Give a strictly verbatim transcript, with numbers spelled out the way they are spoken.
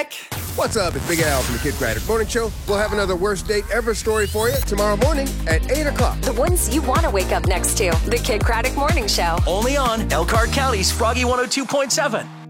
back. What's up? It's Big Al from the Kid Craddock Morning Show. We'll have another worst date ever story for you tomorrow morning at eight o'clock. The ones you want to wake up next to. The Kid Craddock Morning Show. Only on Elkhart County's Froggy one oh two point seven.